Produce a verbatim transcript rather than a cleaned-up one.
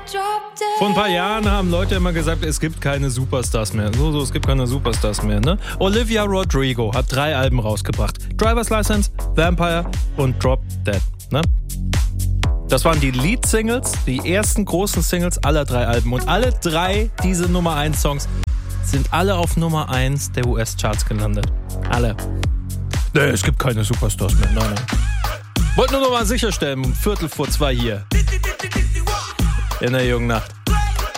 Vor ein paar Jahren haben Leute immer gesagt, es gibt keine Superstars mehr. So, so, es gibt keine Superstars mehr, ne? Olivia Rodrigo hat drei Alben rausgebracht. Driver's License, Vampire und Drop Dead, ne? Das waren die Lead-Singles, die ersten großen Singles aller drei Alben. Und alle drei diese Nummer eins Songs sind alle auf Nummer eins der U S-Charts gelandet. Alle. Nee, es gibt keine Superstars mehr. Nein, nein. Wollte nur noch mal sicherstellen, um Viertel vor zwei hier. In der jungen Nacht.